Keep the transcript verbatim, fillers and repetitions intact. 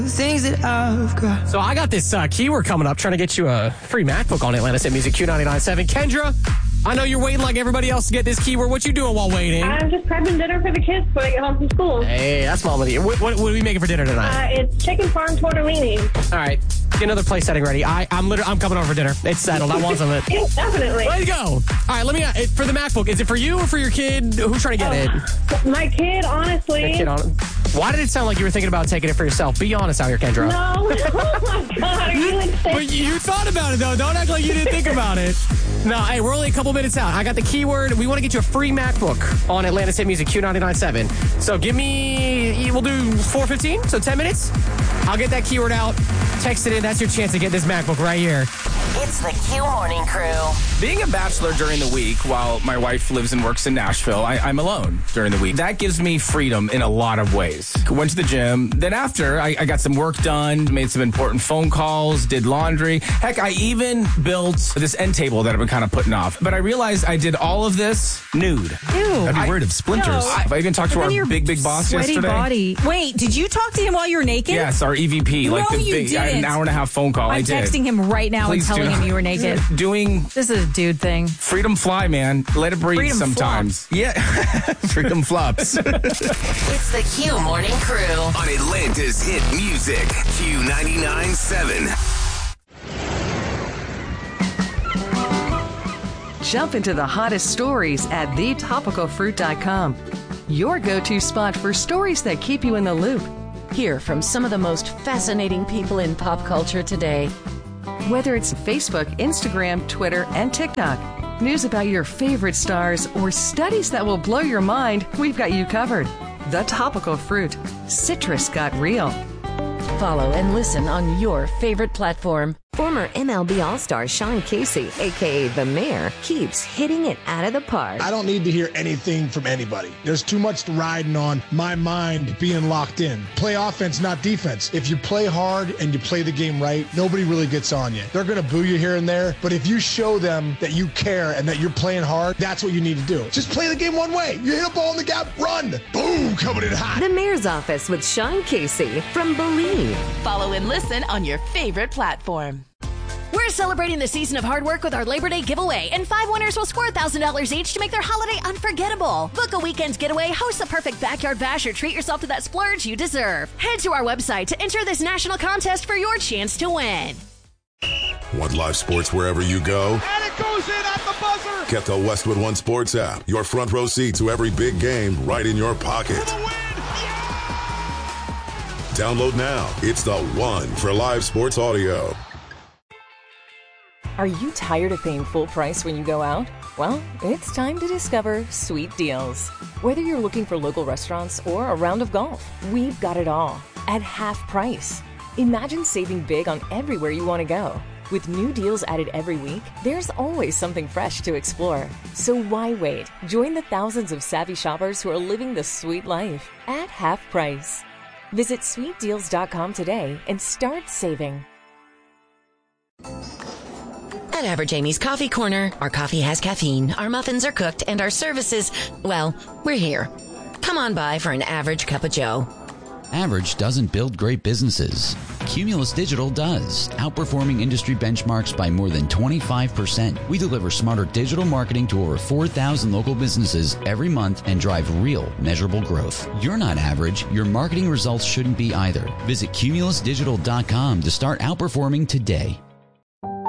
Things that I've got. So I got this uh, keyword coming up, trying to get you a free MacBook on Atlanta City Music Q ninety-nine point seven. Kendra, I know you're waiting like everybody else to get this keyword. What you doing while waiting? I'm just prepping dinner for the kids when I get home from school. Hey, that's mom of the year. What, what, what are we making for dinner tonight? Uh, it's chicken parm tortellini. All right, get another place setting ready. I, I'm literally, I'm coming over for dinner. It's settled. I want some of it. Definitely. Let's go. All right, let me it, for the MacBook. Is it for you or for your kid? Who's trying to get oh, it? My kid, honestly. Your kid on it. Why did it sound like you were thinking about taking it for yourself? Be honest out here, Kendra. No. Oh my God. Are you insane? But you thought about it though. Don't act like you didn't think about it. No, hey, we're only a couple minutes out. I got the keyword. We want to get you a free MacBook on Atlanta City Music Q ninety-nine point seven. So give me, we'll do four fifteen, so ten minutes. I'll get that keyword out. Text it in. That's your chance to get this MacBook right here. It's the Q Morning Crew. Being a bachelor during the week while my wife lives and works in Nashville, I, I'm alone during the week. That gives me freedom in a lot of ways. Went to the gym. Then after, I, I got some work done, made some important phone calls, did laundry. Heck, I even built this end table that I've been kind of putting off. But I realized I did all of this nude. Ew. I'd be I- worried of splinters. No. I, I even talked to But our then your big, big boss sweaty yesterday. Body. Wait, did you talk to him while you were naked? Yes, our E V P. No, like the you big, I had an didn't. hour and a half phone call. I'm I did. texting him right now Please and do telling not. him you were naked. Doing This is a dude thing. freedom fly, man. Let it breathe Freedom sometimes. Yeah. Freedom flops. It's the Q Morning Crew. On Atlanta's hit music, Q ninety-nine point seven. Jump into the hottest stories at the topical fruit dot com. Your go-to spot for stories that keep you in the loop. Hear from some of the most fascinating people in pop culture today. Whether it's Facebook, Instagram, Twitter, and TikTok, news about your favorite stars, or studies that will blow your mind, we've got you covered. The Topical Fruit. Citrus got real. Follow and listen on your favorite platform. Former M L B All-Star Sean Casey, a k a. The Mayor, keeps hitting it out of the park. I don't need to hear anything from anybody. There's too much riding on my mind being locked in. Play offense, not defense. If you play hard and you play the game right, nobody really gets on you. They're going to boo you here and there, but if you show them that you care and that you're playing hard, that's what you need to do. Just play the game one way. You hit a ball in the gap, run. Boom, coming in hot. The Mayor's Office with Sean Casey from Believe. Follow and listen on your favorite platform. We're celebrating the season of hard work with our Labor Day giveaway, and five winners will score one thousand dollars each to make their holiday unforgettable. Book a weekend's getaway, host a perfect backyard bash, or treat yourself to that splurge you deserve. Head to our website to enter this national contest for your chance to win. Want live sports wherever you go? And it goes in at the buzzer! Get the Westwood One Sports app. Your front row seat to every big game right in your pocket. For the win! Yeah! Download now. It's the one for live sports audio. Are you tired of paying full price when you go out? Well, it's time to discover Sweet Deals. Whether you're looking for local restaurants or a round of golf, we've got it all at half price. Imagine saving big on everywhere you want to go. With new deals added every week, there's always something fresh to explore. So why wait? Join the thousands of savvy shoppers who are living the sweet life at half price. Visit sweet deals dot com today and start saving. At Average Amy's Coffee Corner, our coffee has caffeine, our muffins are cooked, and our services, well, we're here. Come on by for an average cup of joe. Average doesn't build great businesses. Cumulus Digital does, outperforming industry benchmarks by more than twenty-five percent. We deliver smarter digital marketing to over four thousand local businesses every month and drive real, measurable growth. You're not average. Your marketing results shouldn't be either. Visit cumulus digital dot com to start outperforming today.